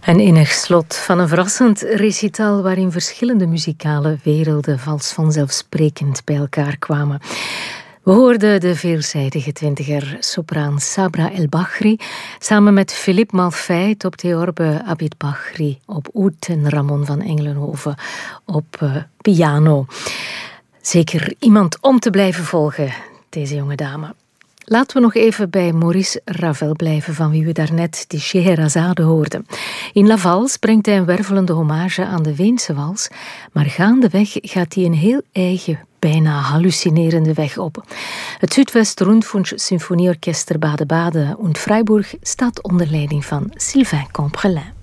Een innig slot van een verrassend recital waarin verschillende muzikale werelden vals vanzelfsprekend bij elkaar kwamen. We hoorden de veelzijdige twintiger sopraan Sabra El Baghri samen met Philippe Malfay, toptheorbe Abid Baghri op oud en Ramon van Engelenhoven op piano. Zeker iemand om te blijven volgen, deze jonge dame. Laten we nog even bij Maurice Ravel blijven, van wie we daarnet die Scheherazade hoorden. In La Valse brengt hij een wervelende hommage aan de Weense wals, maar gaandeweg gaat hij een heel eigen, bijna hallucinerende weg op. Het Südwest-Rundfunk Symfonieorchester Baden-Baden und Freiburg staat onder leiding van Sylvain Camprelin.